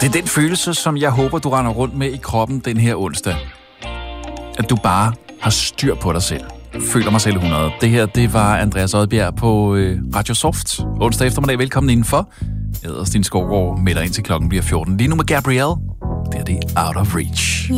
Det er den følelse, som jeg håber, du render rundt med i kroppen den her onsdag. At du bare har styr på dig selv. Føler mig selv 100. Det her, det var Andreas Odbjerg på Radio Soft. Onsdag eftermiddag, velkommen indenfor. Jeg hedder Stine Skovgaard, med dig indtil klokken bliver 14. Lige nu med Gabrielle. Det er Out of Reach.